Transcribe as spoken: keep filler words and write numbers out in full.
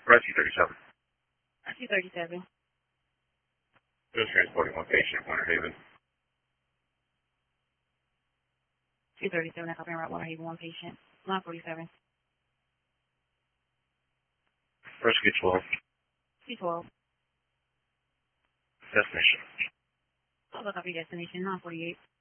Rescue thirty-seven. Rescue thirty-seven. Just transporting one patient, Winter Haven. Rescue thirty-seven, that's up in Route Winter Haven, one patient. nine forty-seven. Rescue twelve. C twelve. Destination. I'll look up your destination, nine forty-eight.